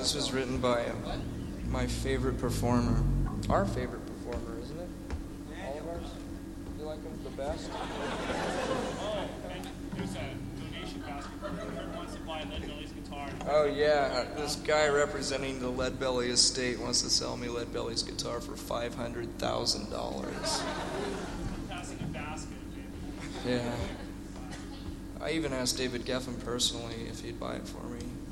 This was written by my favorite performer. Our favorite performer, isn't it? All of ours? You like him the best? Oh, and there's a donation basket for whoever wants to buy Lead Belly's guitar. Oh, yeah. This guy representing the Lead Belly estate wants to sell me Lead Belly's guitar for $500,000. Passing a basket, maybe. Yeah. I even asked David Geffen personally if he'd buy it for me.